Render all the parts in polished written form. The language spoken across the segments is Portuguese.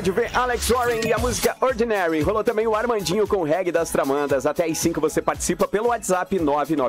Rádio V, Alex Warren e a música Ordinary. Rolou também o Armandinho com o reggae das Tramandas. Até às 5 você participa pelo WhatsApp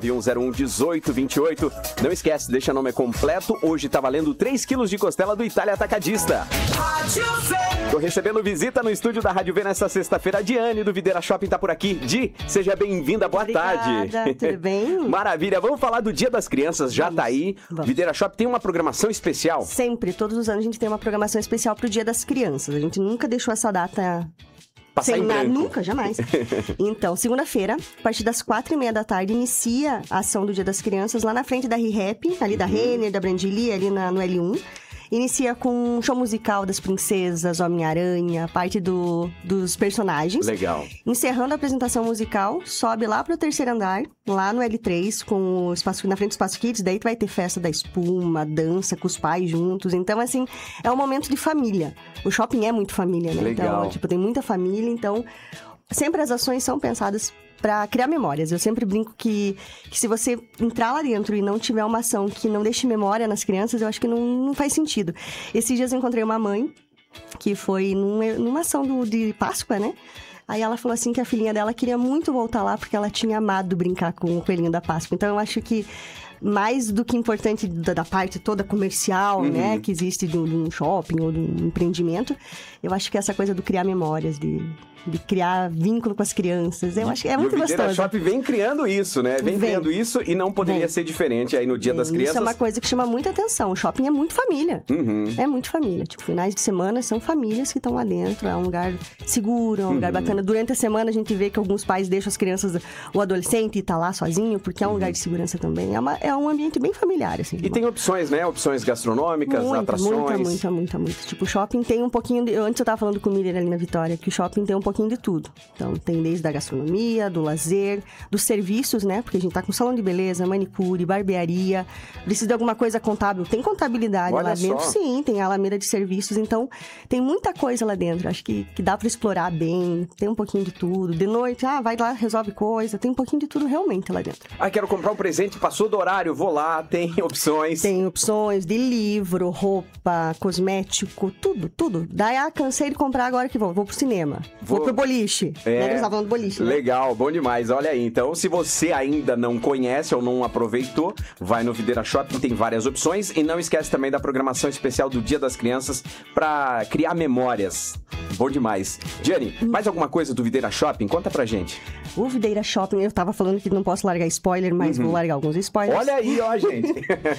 991011828. Não esquece, deixa o nome completo. Hoje tá valendo 3 quilos de costela do Itália Atacadista. Rádio V. Tô recebendo visita no estúdio da Rádio V nesta sexta-feira. A Diane do Videira Shopping tá por aqui. Di, seja bem-vinda, boa tarde. Tudo bem? Maravilha, vamos falar do Dia das Crianças, já tá aí. Videira Shopping tem uma programação especial? Sempre, todos os anos a gente tem uma programação especial pro Dia das Crianças. A gente nunca deixou essa data passar em branco. Nunca, jamais. Então, segunda-feira, a partir das 4h30 da tarde, inicia a ação do Dia das Crianças lá na frente da ReHap, ali da Renner, da Brandili, ali no L1. Inicia com um show musical das princesas, Homem-Aranha, parte dos personagens. Legal. Encerrando a apresentação musical, sobe lá pro terceiro andar, lá no L3, com o espaço, na frente do Espaço Kids. Daí tu vai ter festa da espuma, dança com os pais juntos. Então, assim, é um momento de família. O shopping é muito família, né? Legal. Então, tem muita família. Então, sempre as ações são pensadas para criar memórias. Eu sempre brinco que se você entrar lá dentro e não tiver uma ação que não deixe memória nas crianças, eu acho que não faz sentido. Esses dias eu encontrei uma mãe que foi numa ação de Páscoa, né? Aí ela falou assim que a filhinha dela queria muito voltar lá porque ela tinha amado brincar com o coelhinho da Páscoa. Então eu acho que mais do que importante da parte toda comercial, né, que existe de um shopping ou de um empreendimento, eu acho que essa coisa do criar memórias, de criar vínculo com as crianças, eu acho que é muito gostoso. O Videira Shopping vem criando isso, né? Vem criando isso e não poderia ser diferente aí no Dia das Crianças. Isso é uma coisa que chama muita atenção. O shopping é muito família. É muito família. Tipo, finais de semana são famílias que estão lá dentro. É um lugar seguro, é um lugar bacana. Durante a semana a gente vê que alguns pais deixam as crianças, o adolescente tá lá sozinho, porque é um lugar de segurança também. É um ambiente bem familiar, assim. E tem opções, né? Opções gastronômicas, atrações. Muita. Tipo, o shopping tem um pouquinho de... Antes eu tava falando com o Miller ali na Vitória, que o shopping tem um pouquinho de tudo. Então, tem desde a gastronomia, do lazer, dos serviços, né? Porque a gente tá com salão de beleza, manicure, barbearia. Precisa de alguma coisa contábil. Tem contabilidade lá dentro, sim. Tem a alameda de serviços. Então, tem muita coisa lá dentro. Acho que dá pra explorar bem. Tem um pouquinho de tudo. De noite, vai lá, resolve coisa. Tem um pouquinho de tudo realmente lá dentro. Quero comprar um presente, passou do horário, vou lá. Tem opções. Tem opções de livro, roupa, cosmético, tudo. Daí, cansei de comprar, agora que vou pro cinema. Vou pro boliche. Né? Eles estavam falando do boliche, né? Legal, bom demais. Olha aí, então, se você ainda não conhece ou não aproveitou, vai no Videira Shopping, tem várias opções. E não esquece também da programação especial do Dia das Crianças para criar memórias. Bom demais. Diane, mais alguma coisa do Videira Shopping? Conta pra gente. O Videira Shopping, eu tava falando que não posso largar spoiler, mas vou largar alguns spoilers. Olha aí, ó, gente.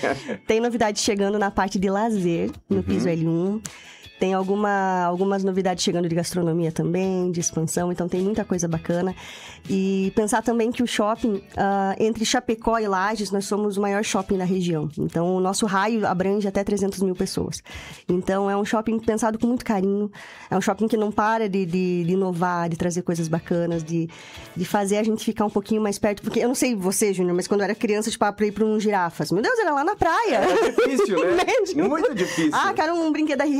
Tem novidade chegando na parte de lazer, no piso L1. Tem algumas novidades chegando de gastronomia também, de expansão, então tem muita coisa bacana. E pensar também que o shopping, entre Chapecó e Lages, nós somos o maior shopping da região. Então, o nosso raio abrange até 300 mil pessoas. Então, é um shopping pensado com muito carinho. É um shopping que não para de inovar, de trazer coisas bacanas, de fazer a gente ficar um pouquinho mais perto. Porque eu não sei você, Júnior, mas quando eu era criança, tipo, pra ir pra um girafas. Meu Deus, era lá na praia. Era difícil, né? Muito difícil. Quero um brinquedo da